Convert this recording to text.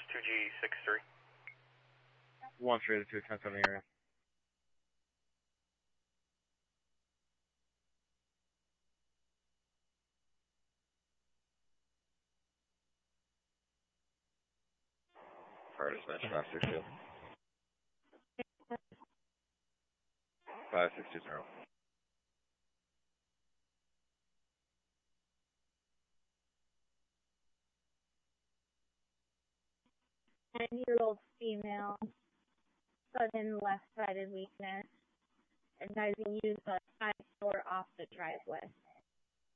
2G63. 1-3 to 10-7 area. Fire dispatch, 560. 5620. Year-old female, sudden left-sided weakness, advising use a 5-door off the driveway.